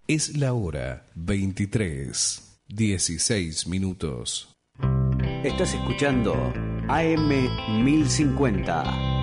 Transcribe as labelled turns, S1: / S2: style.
S1: Es la hora 23:16.
S2: Estás escuchando AM 1050.